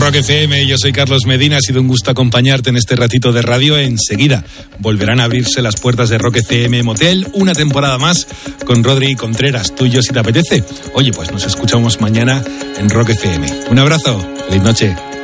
Rock FM, yo soy Carlos Medina, ha sido un gusto acompañarte en este ratito de radio. Enseguida volverán a abrirse las puertas de Rock FM Motel, una temporada más con Rodri Contreras, tuyo si te apetece. Oye, pues nos escuchamos mañana en Rock FM. Un abrazo, feliz noche.